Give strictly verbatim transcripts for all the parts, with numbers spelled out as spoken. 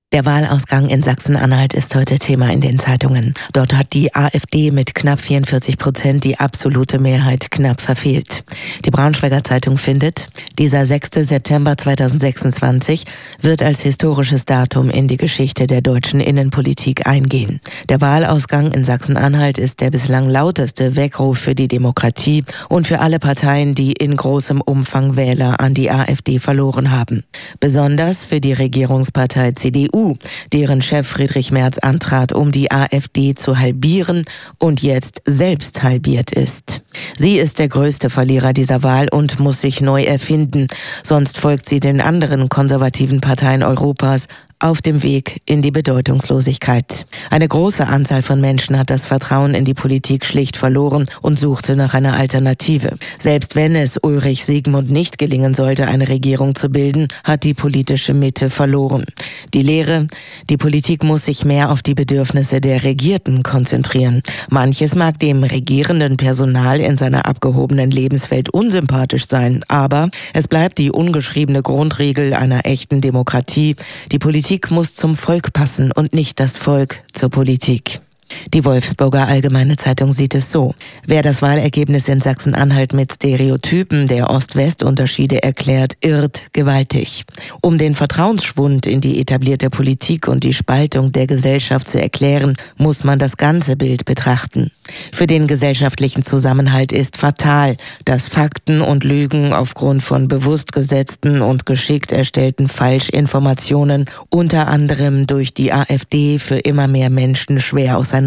Der Wahlausgang in Sachsen-Anhalt ist heute Thema in den Zeitungen. Dort hat die AfD mit knapp vierundvierzig Prozent die absolute Mehrheit knapp verfehlt. Die Braunschweiger Zeitung findet, dieser sechster September zweitausendsechsundzwanzig wird als historisches Datum in die Geschichte der deutschen Innenpolitik eingehen. Der Wahlausgang in Sachsen-Anhalt ist der bislang lauteste Weckruf für die Demokratie und für alle Parteien, die in großem Umfang Wähler an die AfD verloren haben. Besonders für die Regierungspartei C D U, deren Chef Friedrich Merz antrat, um die AfD zu halbieren und jetzt selbst halbiert ist. Sie ist der größte Verlierer dieser Wahl und muss sich neu erfinden, sonst folgt sie den anderen konservativen Parteien Europas auf dem Weg in die Bedeutungslosigkeit. Eine große Anzahl von Menschen hat das Vertrauen in die Politik schlicht verloren und suchte nach einer Alternative. Selbst wenn es Ulrich Siegmund nicht gelingen sollte, eine Regierung zu bilden, hat die politische Mitte verloren. Die Lehre: Die Politik muss sich mehr auf die Bedürfnisse der Regierten konzentrieren. Manches mag dem regierenden Personal in seiner abgehobenen Lebenswelt unsympathisch sein, aber es bleibt die ungeschriebene Grundregel einer echten Demokratie: Die Politik Politik muss zum Volk passen und nicht das Volk zur Politik. Die Wolfsburger Allgemeine Zeitung sieht es so: Wer das Wahlergebnis in Sachsen-Anhalt mit Stereotypen der Ost-West-Unterschiede erklärt, irrt gewaltig. Um den Vertrauensschwund in die etablierte Politik und die Spaltung der Gesellschaft zu erklären, muss man das ganze Bild betrachten. Für den gesellschaftlichen Zusammenhalt ist fatal, dass Fakten und Lügen aufgrund von bewusst gesetzten und geschickt erstellten Falschinformationen unter anderem durch die AfD für immer mehr Menschen schwer auseinanderzuhalten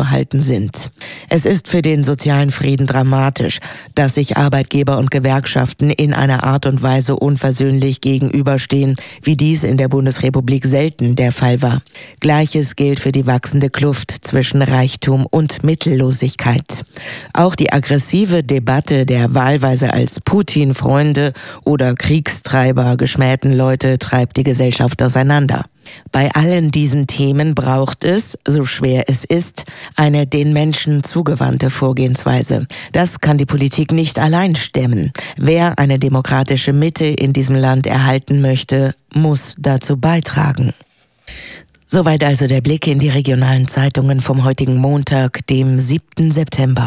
sind. Es ist für den sozialen Frieden dramatisch, dass sich Arbeitgeber und Gewerkschaften in einer Art und Weise unversöhnlich gegenüberstehen, wie dies in der Bundesrepublik selten der Fall war. Gleiches gilt für die wachsende Kluft zwischen Reichtum und Mittellosigkeit. Auch die aggressive Debatte der wahlweise als Putin-Freunde oder Kriegstreiber geschmähten Leute treibt die Gesellschaft auseinander. Bei allen diesen Themen braucht es, so schwer es ist, eine den Menschen zugewandte Vorgehensweise. Das kann die Politik nicht allein stemmen. Wer eine demokratische Mitte in diesem Land erhalten möchte, muss dazu beitragen. Soweit also der Blick in die regionalen Zeitungen vom heutigen Montag, dem siebten September.